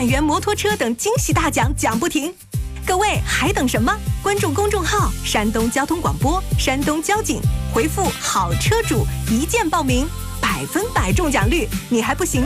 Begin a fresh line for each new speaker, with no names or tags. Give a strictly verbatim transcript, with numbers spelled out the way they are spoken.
元摩托车等惊喜大奖奖不停。各位还等什么？关注公众号“山东交通广播”、“山东交警”，回复“好车主”一键报名，百分百中奖率，你还不行吗？